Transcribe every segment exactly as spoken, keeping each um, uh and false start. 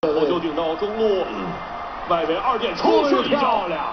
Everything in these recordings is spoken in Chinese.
后球顶到中路，外围二点冲射漂亮。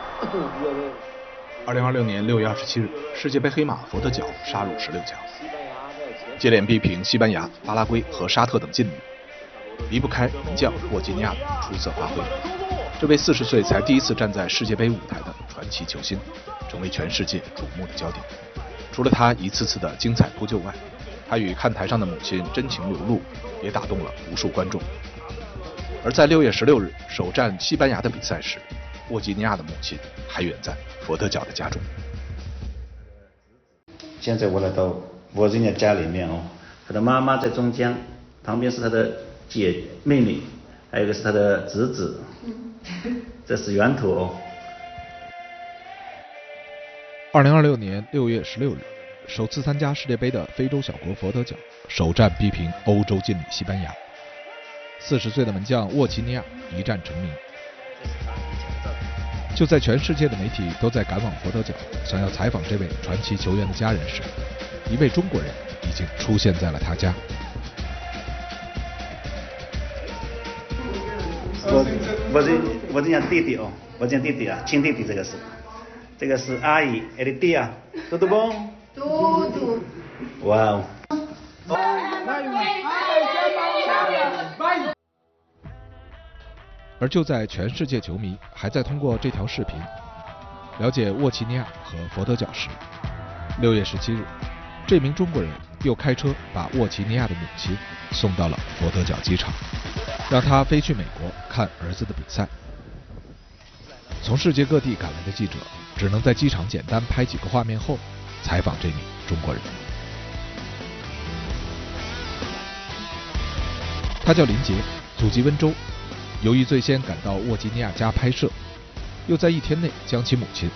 二零二六年六月二十七日，世界杯黑马佛得角杀入十六强，接连逼平西班牙、巴拉圭和沙特等劲旅，离不开门将沃基尼亚的出色发挥。这位四十岁才第一次站在世界杯舞台的传奇球星，成为全世界瞩目的焦点。除了他一次次的精彩扑救外，他与看台上的母亲真情流露，也打动了无数观众。而在六月十六日首战西班牙的比赛时，沃基尼亚的母亲还远在佛得角的家中。 现在我来到沃基尼亚家里面哦，他的妈妈在中间，旁边是他的姐妹妹，还有一个是他的侄子，这是源头哦。 二零二六年六月十六日，首次参加世界杯的非洲小国佛得角首战逼平欧洲劲旅西班牙。四十岁的门将沃基尼亚一战成名。就在全世界的媒体都在赶往佛得角，想要采访这位传奇球员的家人时，一位中国人已经出现在了他家。 我我这我这样弟弟哦，我这样弟弟啊，亲弟弟，这个是，这个是阿姨，哎的弟啊，嘟嘟不？ 嘟嘟。 哇哦。 而就在全世界球迷还在通过这条视频了解沃基尼亚和佛得角时，六月十七日，这名中国人又开车把沃基尼亚的母亲送到了佛得角机场，让他飞去美国看儿子的比赛。从世界各地赶来的记者只能在机场简单拍几个画面后，采访这名中国人。他叫林杰，祖籍温州。由于最先赶到沃基尼亚家拍摄，又在一天内将其母亲